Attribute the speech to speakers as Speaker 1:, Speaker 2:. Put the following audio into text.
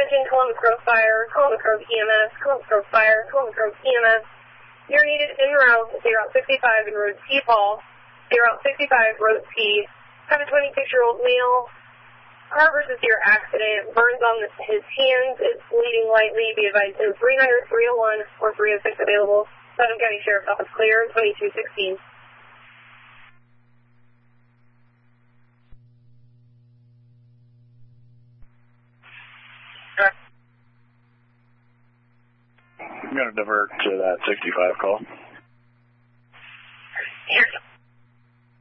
Speaker 1: Attention, Columbus Grove Fire, Columbus Grove EMS, Columbus Grove Fire, Columbus Grove EMS. You're needed en route to Route 65 in Road T, Paul. Route 65, Road T. Have a 26-year-old male. Car versus deer accident. Burns on his hands. It's bleeding lightly. Be advised, no 300, 301, or 306 available. Putnam County Sheriff's Office clear, 2216.
Speaker 2: I'm going to divert to that 65 call.